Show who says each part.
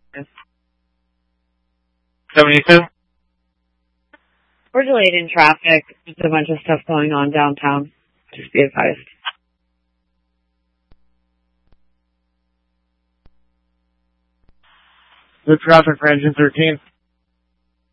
Speaker 1: 72?
Speaker 2: We're delayed in traffic. There's a bunch of stuff going on downtown. Just be advised.
Speaker 1: The traffic for engine 13.